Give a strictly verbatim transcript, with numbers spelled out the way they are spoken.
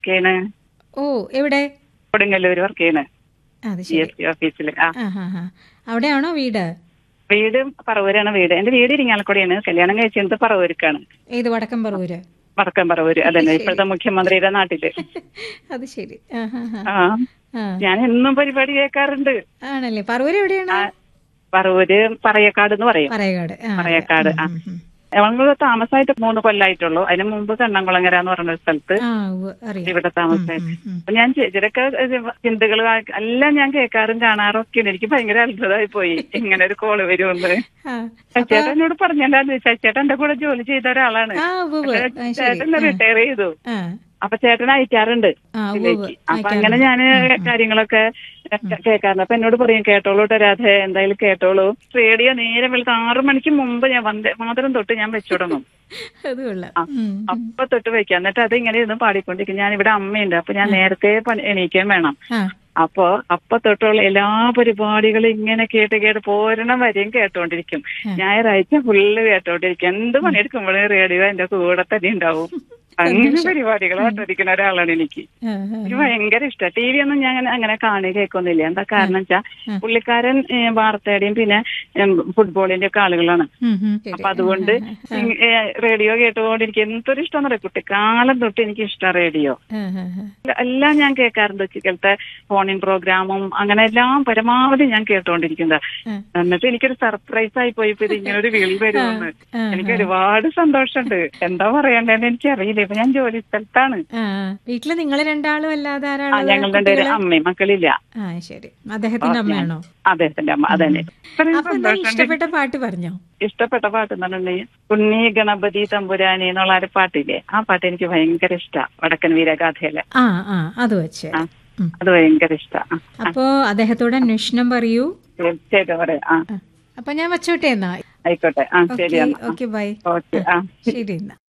ചെയ്യണ് ഓ എവിടെ? കൊടുങ്ങല്ലൂര് വർക്ക് ചെയ്യണ് അത് ജി ശരി. എസ് ടി ഓഫീസിൽ. ആ ആ ഹാ ഹാ അവിടെയാണോ വീട്? വീട് പറവൂരാണ് വീട്. എന്റെ വീട് ഇരിങ്ങാലക്കുടയാണ്. കല്യാണം കഴിച്ചത് പറവൂർക്കാണ്. ഏത് വടക്കം പറവൂര്? വടക്കം പറവൂര്. അതന്നെ ശരി. ഇപ്പോഴത്തെ മുഖ്യമന്ത്രിയുടെ നാട്ടില്. അത് ശരി. ആ ഹാ ഹാ ആ ആ ഞാൻ എന്നും പരിപാടി കേൾക്കാറുണ്ട്. ആണല്ലേ. പറവൂര് എവിടെയാണ്? ആ പറവൂര് പറയക്കാട് എന്ന് പറയും. പറയകാട്. ആ അറിയാം. പറയക്കാട്. ഉം, ആ ഉം, ഉം. ഞങ്ങൾ താമസമായിട്ട് മൂന്ന് കൊല്ലായിട്ടുള്ളൂ. അതിന് മുമ്പ് കണ്ണംകുളങ്ങര എന്ന് പറഞ്ഞ ഒരു സ്ഥലത്ത് ആ ഉവ്വ് അറിയാം. ഇവിടെ ഉം, താമസമായിട്ട്. ഉം, ഉം. അപ്പൊ ഞാൻ ചേച്ചിയൊക്കെ ചിന്തകൾ എല്ലാം ഞാൻ കേൾക്കാറും കാണാറും ഒക്കെ ഉണ്ട്. എനിക്ക് ഭയങ്കര അത്ഭുതമായി പോയി ഇങ്ങനെ ഒരു കോള് വരുമെന്ന്. ആ അപ്പൊ ചേട്ടൻ എന്നോട് പറഞ്ഞല്ലാന്ന്. ചേട്ടൻ എന്റെ കൂടെ ജോലി ചെയ്ത ഒരാളാണ്. ആ ഉവ്വ് ആ, ശരി. ചേട്ടൻ ആ റിട്ടയർ ചെയ്തു. ആ അപ്പൊ ചേട്ടൻ അയക്കാറുണ്ട് ആ ഉവ്വ് ഉവ്വ് ഇതിലേക്ക്. അപ്പൊ അങ്ങനെ അയക്കാറുണ്ട്. ഞാന് ഉം, ഉം. കാര്യങ്ങളൊക്കെ കേൾക്കാറുണ്ട്. അപ്പൊ എന്നോട് പറയും കേട്ടോളൂ ട്ടോ രാധേ, എന്തായാലും കേട്ടോളൂ. റേഡിയോ നേരം വെളുത്ത് ആറു മണിക്ക് മുമ്പ് ഞാൻ വந்தേ മാത്രം തൊട്ട് ഞാൻ വെച്ചു തുടങ്ങും. അത് കൊള്ളാം. ആ, ഉം, ഉം. അപ്പൊ തൊട്ട് വെക്കാം. എന്നിട്ട് അത് ഇങ്ങനെ ഇരുന്ന് പാടിക്കൊണ്ടിരിക്കും. ഞാൻ ഇവിടെ അമ്മയുണ്ട്. അപ്പൊ ഞാൻ നേരത്തെ പണി- എണീക്കാൻ വേണം. ആ അപ്പൊ അപ്പൊ തൊട്ടുള്ള എല്ലാ പരിപാടികളും ഇങ്ങനെ കേട്ട് കേട്ട് പോരണം വരെയും കേട്ടോണ്ടിരിക്കും. ഞായറാഴ്ച ഫുള്ള് കേട്ടോണ്ടിരിക്കും. എന്ത് പണിയെടുക്കുമ്പോഴും റേഡിയോ എന്റെ കൂടെ തന്നെ ഉണ്ടാവും. അങ്ങനെ പരിപാടികൾ കേട്ടോണ്ടിരിക്കുന്ന ഒരാളാണ് എനിക്ക്. ആ, ആ, എനിക്ക് ഭയങ്കര ഇഷ്ടമാണ്. ടി വി ഒന്നും ഞാൻ അങ്ങനെ- അങ്ങനെ കാണുക കേൾക്കൊന്നുമില്ല. എന്താ കാരണം വെച്ചാൽ പുള്ളിക്കാരൻ ഏ, വാർത്തയുടെയും പിന്നെ ഉം, ഫുട്ബോളിന്റെ ഒക്കെ ആളുകളാണ്. ഉം, ഉം. ശരി. അപ്പൊ അതുകൊണ്ട് ഇങ് ഏ, റേഡിയോ കേട്ടുകൊണ്ടിരിക്കും. എന്തൊരു ഇഷ്ടം പറയാം. കുട്ടിക്കാലം തൊട്ട് എനിക്ക് ഇഷ്ടം റേഡിയോ. ആ, ആ, ആ. എല്ലാം ഞാൻ കേൾക്കാറുണ്ട്. ഉച്ചക്കലത്തെ ഫോണിൻ പ്രോഗ്രാമും അങ്ങനെ എല്ലാം പരമാവധി ഞാൻ കേട്ടോണ്ടിരിക്കുന്നത്. എന്നിട്ട് എനിക്കൊരു സർപ്രൈസ് ആയി പോയി ഇപ്പൊ ഇത് ഇങ്ങനെ ഒരു വിളി വരുമെന്ന്. എനിക്ക് ഒരുപാട് സന്തോഷമുണ്ട്. എന്താ പറയണ്ടെന്ന് എനിക്കറിയില്ല. ഇപ്പൊ ഞാൻ ജോലി സ്ഥലത്താണ്. ആ, ആ. വീട്ടില് നിങ്ങള് രണ്ടാളും അല്ലാതെ ആ ആരാളുള്ളത്? ഞങ്ങൾ രണ്ടുപേരും കുട്ടികള്? അമ്മയും മക്കളില്ല. ആ ശരി. അദ്ദേഹത്തിന്റെ അമ്മയാണോ? അദ്ദേഹത്തിന്റെ അമ്മ. അതന്നെ. ഇത്രയും അപ്പൊ എന്തായാലും സന്തോഷം. ഇഷ്ടപ്പെട്ട പാട്ട് പറഞ്ഞോ. ഇഷ്ടപ്പെട്ട പാട്ട് എന്ന് പറഞ്ഞിട്ടുണ്ടെങ്കിൽ ഉണ്ണി ഗണപതി തമ്പുരാനി എന്നുള്ള ഒരു പാട്ടില്ലേ, ആ പാട്ട് എനിക്ക് ഭയങ്കര ഇഷ്ടമാണ്. വടക്കൻ വീരഗാഥയിലെ. ആ ആ അത് വെച്ച് ആ അത് ഭയങ്കര ഇഷ്ടമാണ്. അപ്പോ അദ്ദേഹത്തോട് അന്വേഷണം പറയൂ. തീർച്ചയായിട്ടും പറയാം. ആ അപ്പൊ ഞാൻ വച്ചോട്ടെ എന്നാ. ആയിക്കോട്ടെ. ആ ശരി എന്നാ. Okay bye. ഓക്കെ. ആ ശരി എന്നാ.